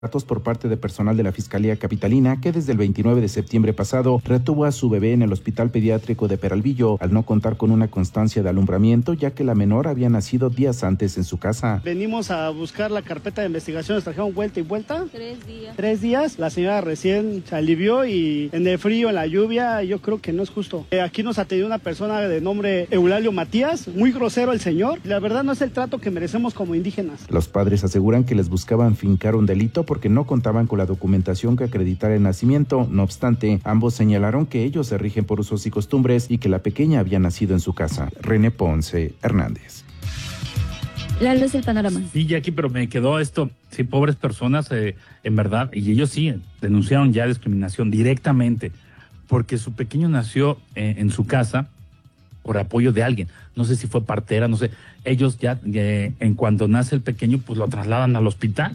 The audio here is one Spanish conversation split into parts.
Datos por parte de personal de la Fiscalía Capitalina que desde el 29 de septiembre pasado retuvo a su bebé en el Hospital Pediátrico de Peralvillo al no contar con una constancia de alumbramiento, ya que la menor había nacido días antes en su casa. Venimos a buscar la carpeta de investigación, nos trajeron vuelta y vuelta. 3 días. 3 días, la señora recién se alivió y en el frío, en la lluvia, yo creo que no es justo. Aquí nos atendió una persona de nombre Eulalio Matías, muy grosero el señor. La verdad no es el trato que merecemos como indígenas. Los padres aseguran que les buscaban fincar un delito porque no contaban con la documentación que acreditara el nacimiento. No obstante, ambos señalaron que ellos se rigen por usos y costumbres y que la pequeña había nacido en su casa. René Ponce Hernández. Lalo, es el panorama. Sí, Jackie, pero me quedó esto. Sí, pobres personas, en verdad, y ellos sí denunciaron ya discriminación directamente porque su pequeño nació en su casa por apoyo de alguien. No sé si fue partera, no sé. Ellos ya, en cuanto nace el pequeño, pues lo trasladan al hospital.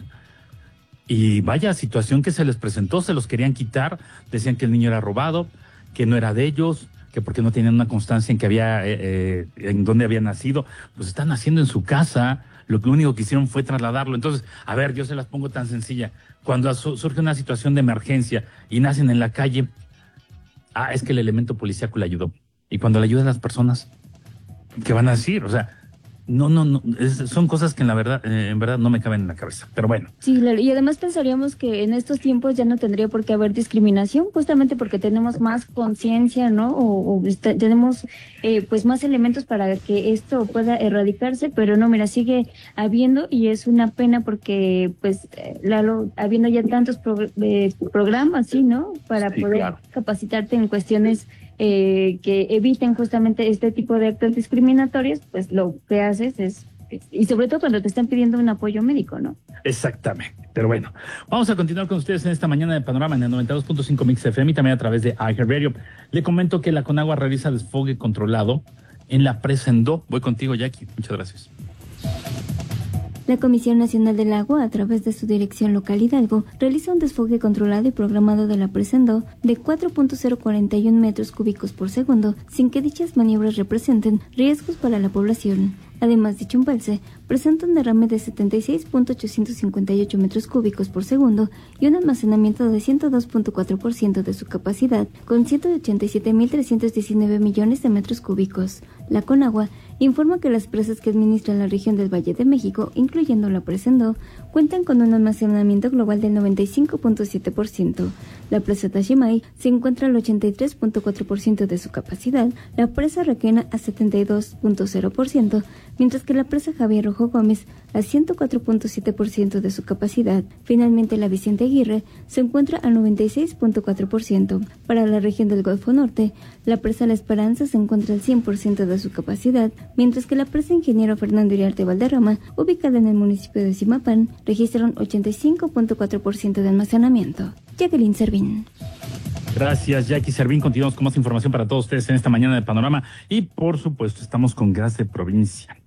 Y vaya situación que se les presentó, se los querían quitar, decían que el niño era robado, que no era de ellos, que porque no tenían una constancia en que había, en dónde había nacido. Pues está naciendo en su casa, lo único que hicieron fue trasladarlo. Entonces, a ver, yo se las pongo tan sencilla. Cuando surge una situación de emergencia y nacen en la calle, es que el elemento policíaco le ayudó. Y cuando le ayudan las personas, ¿qué van a decir? O sea, no, son cosas que en verdad no me caben en la cabeza, pero bueno. Sí, y además pensaríamos que en estos tiempos ya no tendría por qué haber discriminación, justamente porque tenemos más conciencia, ¿no? Tenemos pues más elementos para que esto pueda erradicarse, pero no, mira, sigue habiendo y es una pena porque pues Lalo, habiendo ya tantos programas, ¿sí, no? Para sí, poder claro, capacitarte en cuestiones que eviten justamente este tipo de actos discriminatorios, pues lo que haces es, y sobre todo cuando te están pidiendo un apoyo médico, ¿no? Exactamente, pero bueno, vamos a continuar con ustedes en esta mañana de Panorama en el 92.5 Mix FM y también a través de iHeartRadio. Le comento que la Conagua realiza desfogue controlado en la presa Endó. Voy contigo, Jackie, muchas gracias. La Comisión Nacional del Agua, a través de su dirección local Hidalgo, realiza un desfogue controlado y programado de la presa Endó de 4.041 metros cúbicos por segundo, sin que dichas maniobras representen riesgos para la población. Además, dicho embalse presenta un derrame de 76.858 metros cúbicos por segundo y un almacenamiento de 102.4% de su capacidad, con 187.319 millones de metros cúbicos. La Conagua informa que las presas que administran la región del Valle de México, incluyendo la presa Endó, cuentan con un almacenamiento global del 95.7%. La presa Tashimay se encuentra al 83.4% de su capacidad, la presa Requena a 72.0%, mientras que la presa Javier Rojo Gómez a 104.7% de su capacidad. Finalmente, la Vicente Aguirre se encuentra al 96.4%. Para la región del Golfo Norte, la presa La Esperanza se encuentra al 100% de su capacidad, mientras que la presa Ingeniero Fernando Iriarte Valderrama, ubicada en el municipio de Zimapán, registra un 85.4% de almacenamiento. Jacqueline Servín. Gracias, Jackie Servín. Continuamos con más información para todos ustedes en esta mañana de Panorama. Y, por supuesto, estamos con Gas de Provincia.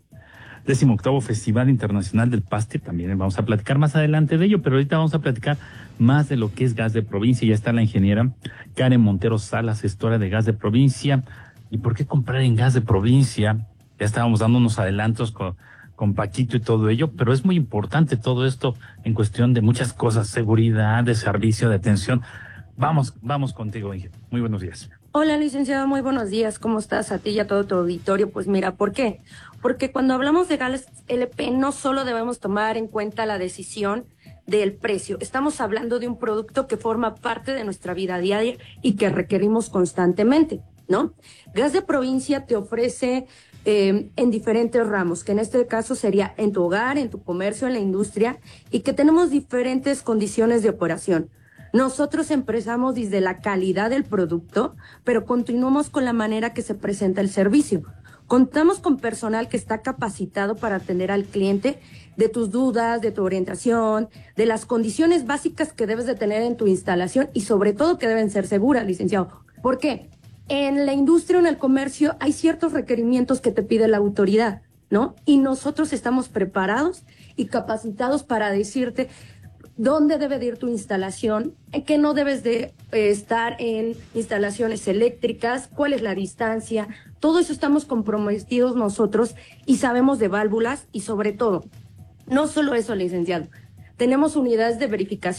18º Festival Internacional del Paste. También vamos a platicar más adelante de ello, pero ahorita vamos a platicar más de lo que es Gas de Provincia. Ya está la ingeniera Karen Montero Salas, gestora de Gas de Provincia. ¿Y por qué comprar en Gas de Provincia? Ya estábamos dando unos adelantos con Paquito y todo ello, pero es muy importante todo esto en cuestión de muchas cosas, seguridad, de servicio, de atención. Vamos contigo, Inge. Muy buenos días. Hola, licenciado, muy buenos días. ¿Cómo estás? A ti y a todo tu auditorio. Pues mira, ¿por qué? Porque cuando hablamos de gas LP no solo debemos tomar en cuenta la decisión del precio. Estamos hablando de un producto que forma parte de nuestra vida diaria y que requerimos constantemente, ¿no? Gas de Provincia te ofrece en diferentes ramos, que en este caso sería en tu hogar, en tu comercio, en la industria, y que tenemos diferentes condiciones de operación. Nosotros empezamos desde la calidad del producto, pero continuamos con la manera que se presenta el servicio. Contamos con personal que está capacitado para atender al cliente de tus dudas, de tu orientación, de las condiciones básicas que debes de tener en tu instalación y sobre todo que deben ser seguras, licenciado. ¿Por qué? En la industria o en el comercio hay ciertos requerimientos que te pide la autoridad, ¿no? Y nosotros estamos preparados y capacitados para decirte dónde debe de ir tu instalación, en qué no debes de estar en instalaciones eléctricas, cuál es la distancia. Todo eso estamos comprometidos nosotros y sabemos de válvulas y sobre todo, no solo eso, licenciado, Tenemos unidades de verificación